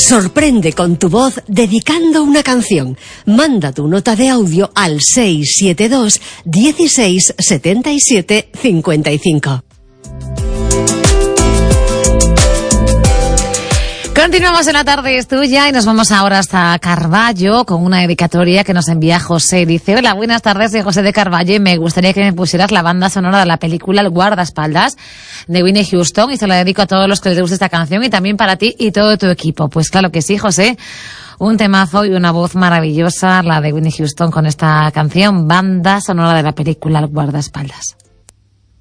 Sorprende con tu voz dedicando una canción. Manda tu nota de audio al 672 16 77 55. Continuamos en La Tarde es Tuya y nos vamos ahora hasta Carballo con una dedicatoria que nos envía José. Dice: hola, buenas tardes, soy José de Carballo y me gustaría que me pusieras la banda sonora de la película El guardaespaldas de Whitney Houston, y se la dedico a todos los que les guste esta canción y también para ti y todo tu equipo. Pues claro que sí, José. Un temazo y una voz maravillosa, la de Whitney Houston, con esta canción, banda sonora de la película El guardaespaldas.